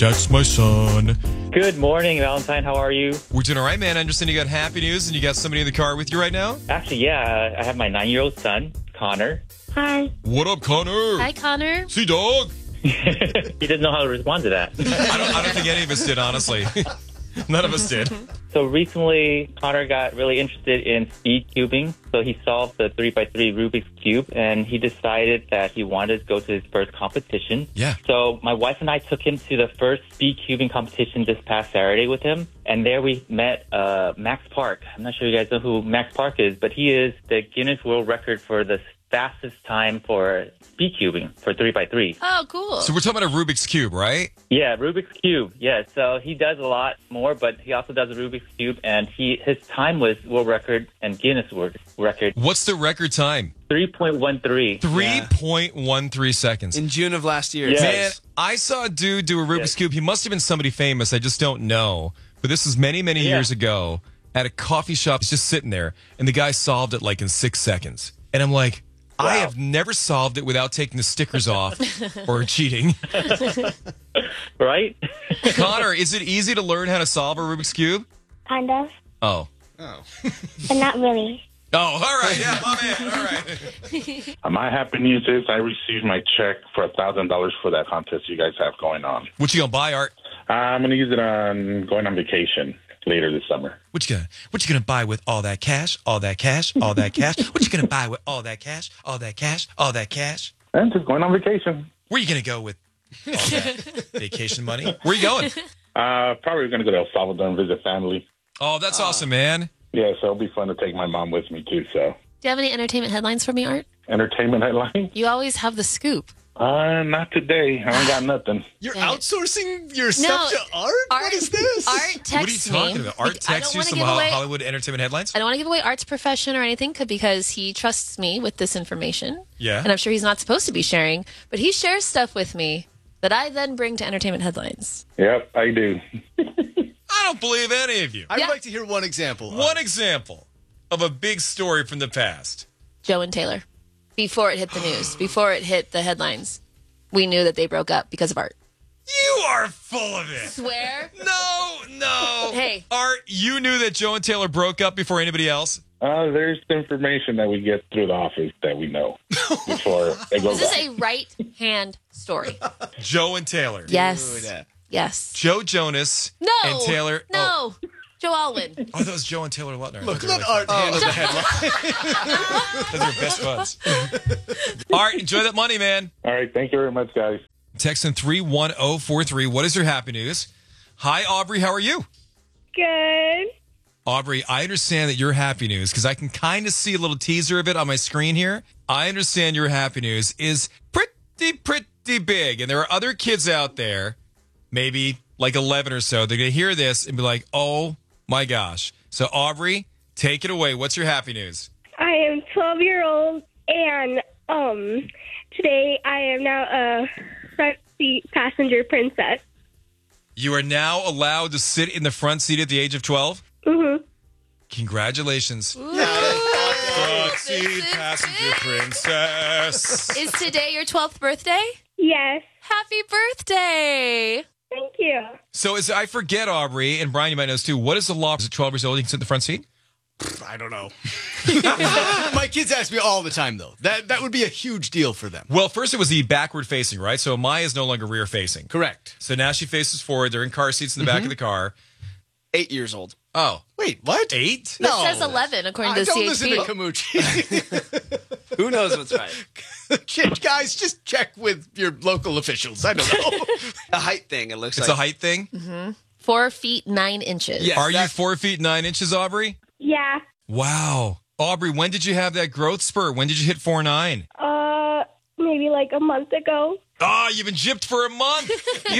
That's my son. Good morning, Valentine. How are you? We're doing all right, man. I understand you got happy news and you got somebody in the car with you right now? Actually, yeah. I have my 9-year-old son, Connor. Hi. What up, Connor? Hi, Connor. See, dog? He doesn't know how to respond to that. I don't think any of us did, honestly. None of us did. So recently, Connor got really interested in speed cubing. So he solved the 3x3 Rubik's Cube, and he decided that he wanted to go to his first competition. Yeah. So my wife and I took him to the first speed cubing competition this past Saturday with him. And there we met Max Park. I'm not sure you guys know who Max Park is, but he is the Guinness World Record for the fastest time for speed cubing for 3x3. Oh, cool. So we're talking about a Rubik's Cube, right? Yeah, Rubik's Cube. Yeah, so he does a lot more, but he also does a Rubik's Cube, and his time was world record and Guinness World Record. What's the record time? 3.13. 3.13 seconds. In June of last year. Yes. Man, I saw a dude do a Rubik's Yes. Cube. He must have been somebody famous. I just don't know. But this was many, many years ago at a coffee shop. He's just sitting there, and the guy solved it like in 6 seconds. And I'm like, I have never solved it without taking the stickers off or cheating. Right? Connor, is it easy to learn how to solve a Rubik's Cube? Kind of, Oh. but not really. Oh, all right. Yeah, my man. All right. My happy news is I received my check for $1,000 for that contest you guys have going on. What you gonna buy, Art? I'm going to use it on going on vacation later this summer. What you gonna buy with all that cash? All that cash? All that cash? What you gonna buy with all that cash? All that cash? All that cash? And just going on vacation. Where you gonna go with all that vacation money? Where you going? Probably going to go to El Salvador and visit family. Oh, that's awesome, man. Yeah, so it'll be fun to take my mom with me too. So Do you have any entertainment headlines for me, Art? entertainment headline? You always have the scoop. Not today. I ain't got nothing. You're Dang it. outsourcing your stuff to Art? What is this? Art texts What are you talking me. about? Art I texts don't you wanna some give away- Hollywood entertainment headlines? I don't want to give away Art's profession or anything because he trusts me with this information. Yeah. And I'm sure he's not supposed to be sharing, but he shares stuff with me that I then bring to entertainment headlines. Yep, I do. I don't believe any of you. I'd Yeah. like to hear one example. One example of a big story from the past. Joe and Taylor. Before it hit the news, before it hit the headlines, we knew that they broke up because of Art. You are full of it. Swear? No. Hey. Art, you knew that Joe and Taylor broke up before anybody else? There's information that we get through the office that we know before it goes Is this out. a right hand story? Joe and Taylor. Yes. Dude. Yes. Joe Jonas No. and Taylor. No. Joe Alwyn. Oh, that was Joe and Taylor Lautner. Look, let Art handle the headline. Those are best buds. Art, enjoy that money, man. All right, thank you very much, guys. Text in 31043. What is your happy news? Hi, Aubrey. How are you? Good. Aubrey, I understand that your happy news, because I can kind of see a little teaser of it on my screen here. I understand your happy news is pretty big. And there are other kids out there, maybe like 11 or so, they're going to hear this and be like, oh my gosh. So, Aubrey, take it away. What's your happy news? I am 12-year-old, and today I am now a front seat passenger princess. You are now allowed to sit in the front seat at the age of 12? Mm-hmm. Congratulations. Ooh. Front This seat is passenger big. princess. Is today your 12th birthday? Yes. Happy birthday. Thank you. So, I forget, Aubrey, and Brian, you might know this too. What is the law? Is it 12 years old? You can sit in the front seat? I don't know. My kids ask me all the time, though. That would be a huge deal for them. Well, first it was the backward facing, right? So Maya is no longer rear facing. Correct. So now she faces forward. They're in car seats in the back of the car. 8 years old. Oh, Wait, what? 8? This says 11 according to Don't listen to CHP. Kamuchi. Who knows what's right? Guys, just check with your local officials. I don't know. A height thing, it looks It's like. a height thing. 4 feet 9 inches. Yes, Are you that- 4 feet 9 inches, Aubrey? Yeah. Wow, Aubrey, when did you have that growth spurt? When did you hit 4'9"? Maybe like a month ago. Oh, you've been gypped for a month. You